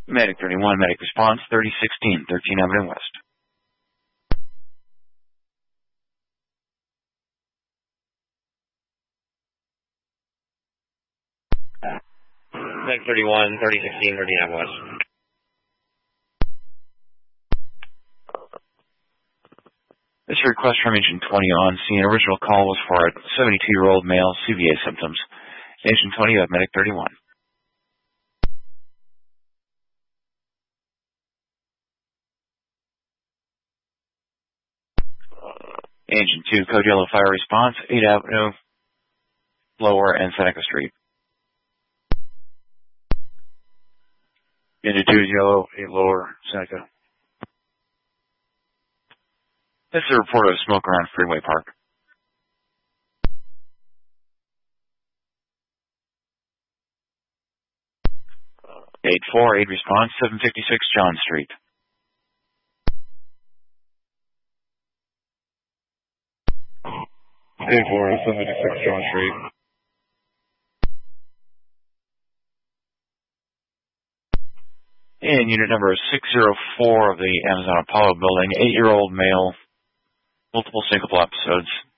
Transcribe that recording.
Medic 31, medic response 3016, 13 Avenue West. Medic 31, 3016, 13 Avenue West. This is a request from Agent 20 on scene. Original call was for a 72-year-old male, CVA symptoms. Agent 20, you have medic 31. Agent 2, code yellow fire response, 8 Avenue, Lower and Seneca Street. Agent 2 is yellow, 8 Lower, Seneca. This is a report of smoke around Freeway Park. Aid 4, aid response, 756 John Street. Aid 4, 756 John Street. And unit number 604 of the Amazon Apollo building, 8-year-old male, multiple syncopal episodes.